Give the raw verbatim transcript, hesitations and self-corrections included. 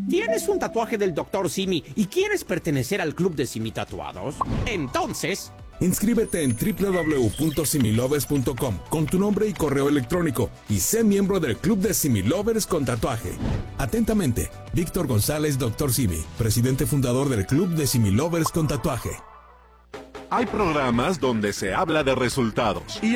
¿Tienes un tatuaje del doctor Simi y quieres pertenecer al club de Simi Tatuados? Entonces... inscríbete en doble u doble u doble u punto similovers punto com con tu nombre y correo electrónico y sé miembro del club de Similovers con tatuaje. Atentamente, Víctor González, doctor Simi, presidente fundador del club de Similovers con tatuaje. Hay programas donde se habla de resultados y